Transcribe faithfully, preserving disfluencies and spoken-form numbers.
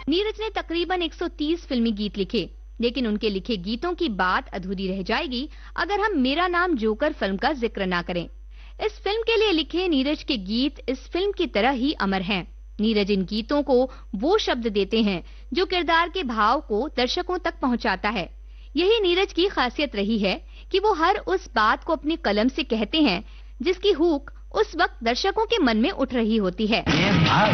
नीरज ने तकरीबन एक सौ तीस फिल्मी गीत लिखे, लेकिन उनके लिखे गीतों की बात अधूरी रह जाएगी अगर हम मेरा नाम जोकर फिल्म का जिक्र ना करें। इस फिल्म के लिए लिखे नीरज के गीत इस फिल्म की तरह ही अमर हैं। नीरज इन गीतों को वो शब्द देते हैं जो किरदार के भाव को दर्शकों तक पहुंचाता है। यही नीरज की खासियत रही है कि वो हर उस बात को अपनी कलम से कहते हैं जिसकी हूक उस वक्त दर्शकों के मन में उठ रही होती है।